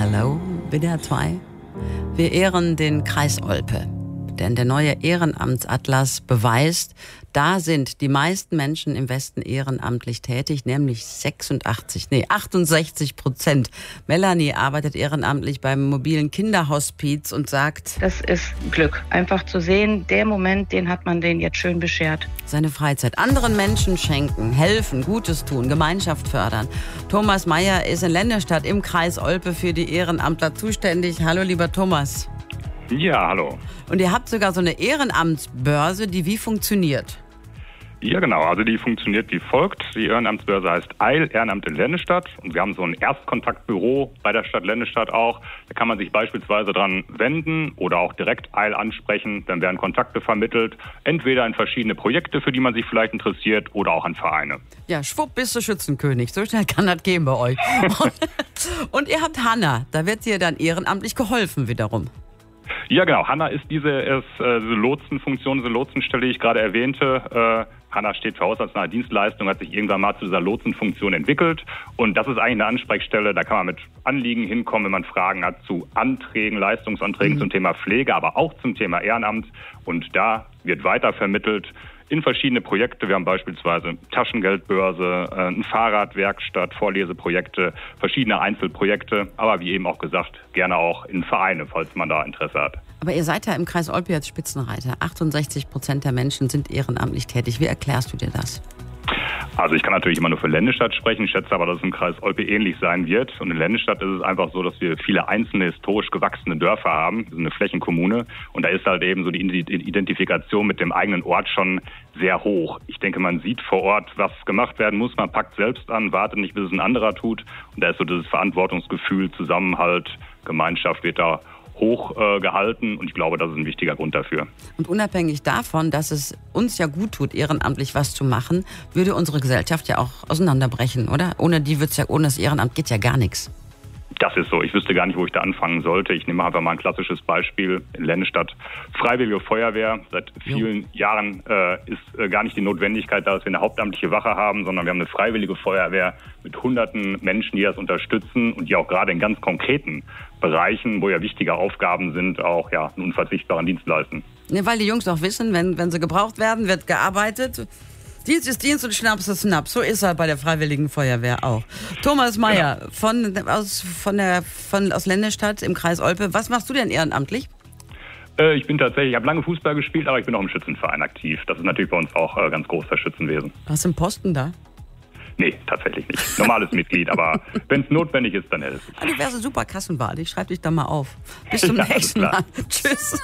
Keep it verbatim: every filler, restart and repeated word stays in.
Hallo, W D R zwei. Wir ehren den Kreis Olpe. Denn der neue Ehrenamtsatlas beweist, da sind die meisten Menschen im Westen ehrenamtlich tätig, nämlich sechsundachtzig, nee, achtundsechzig Prozent. Melanie arbeitet ehrenamtlich beim mobilen Kinderhospiz und sagt: Das ist Glück. Einfach zu sehen, der Moment, den hat man denen jetzt schön beschert. Seine Freizeit anderen Menschen schenken, helfen, Gutes tun, Gemeinschaft fördern. Thomas Meyer ist in Lennestadt im Kreis Olpe für die Ehrenamtler zuständig. Hallo, lieber Thomas. Ja, hallo. Und ihr habt sogar so eine Ehrenamtsbörse, die wie funktioniert? Ja, genau. Also die funktioniert wie folgt. Die Ehrenamtsbörse heißt Eil Ehrenamt in Lennestadt. Und wir haben so ein Erstkontaktbüro bei der Stadt Lennestadt auch. Da kann man sich beispielsweise dran wenden oder auch direkt Eil ansprechen. Dann werden Kontakte vermittelt. Entweder in verschiedene Projekte, für die man sich vielleicht interessiert, oder auch an Vereine. Ja, schwupp bist du Schützenkönig. So schnell kann das gehen bei euch. Und ihr habt Hanna. Da wird dir dann ehrenamtlich geholfen wiederum. Ja, genau. Hanna ist diese, ist, äh, diese Lotsenfunktion, diese Lotsenstelle, die ich gerade erwähnte. Äh, Hanna steht für haushaltsnahe Dienstleistung, hat sich irgendwann mal zu dieser Lotsenfunktion entwickelt. Und das ist eigentlich eine Ansprechstelle, da kann man mit Anliegen hinkommen, wenn man Fragen hat zu Anträgen, Leistungsanträgen mhm. zum Thema Pflege, aber auch zum Thema Ehrenamt. Und da wird weitervermittelt in verschiedene Projekte. Wir haben beispielsweise Taschengeldbörse, eine Fahrradwerkstatt, Vorleseprojekte, verschiedene Einzelprojekte, aber wie eben auch gesagt, gerne auch in Vereine, falls man da Interesse hat. Aber ihr seid ja im Kreis Olpe jetzt Spitzenreiter. achtundsechzig Prozent der Menschen sind ehrenamtlich tätig. Wie erklärst du dir das? Also ich kann natürlich immer nur für Lennestadt sprechen, ich schätze aber, dass es im Kreis Olpe ähnlich sein wird. Und in Lennestadt ist es einfach so, dass wir viele einzelne historisch gewachsene Dörfer haben. Wir sind eine Flächenkommune und da ist halt eben so die Identifikation mit dem eigenen Ort schon sehr hoch. Ich denke, man sieht vor Ort, was gemacht werden muss, man packt selbst an, wartet nicht, bis es ein anderer tut. Und da ist so dieses Verantwortungsgefühl, Zusammenhalt, Gemeinschaft wird da hoch äh, gehalten und ich glaube, das ist ein wichtiger Grund dafür. Und unabhängig davon, dass es uns ja gut tut, ehrenamtlich was zu machen, würde unsere Gesellschaft ja auch auseinanderbrechen, oder? Ohne die wird's ja, ohne das Ehrenamt geht ja gar nichts. Das ist so. Ich wüsste gar nicht, wo ich da anfangen sollte. Ich nehme einfach mal ein klassisches Beispiel. In Lennestadt Freiwillige Feuerwehr. Seit vielen jo. Jahren äh, ist äh, gar nicht die Notwendigkeit da, dass wir eine hauptamtliche Wache haben, sondern wir haben eine Freiwillige Feuerwehr mit hunderten Menschen, die das unterstützen und die auch gerade in ganz konkreten Bereichen, wo ja wichtige Aufgaben sind, auch ja einen unverzichtbaren Dienst leisten. Ne, weil die Jungs auch wissen, wenn, wenn sie gebraucht werden, wird gearbeitet. Dienst ist Dienst und Schnaps ist Schnaps. So ist er bei der Freiwilligen Feuerwehr auch. Thomas Meyer genau. von, aus, von der, von, aus Lennestadt im Kreis Olpe. Was machst du denn ehrenamtlich? Äh, ich bin tatsächlich, ich habe lange Fußball gespielt, aber ich bin auch im Schützenverein aktiv. Das ist natürlich bei uns auch äh, ganz großes Schützenwesen. Hast du einen Posten da? Nee, tatsächlich nicht. Normales Mitglied, aber wenn es notwendig ist, dann helfe ich. Ah, du wärst eine super Kassenwahl. Ich schreibe dich da mal auf. Bis zum ja, nächsten Mal. Tschüss.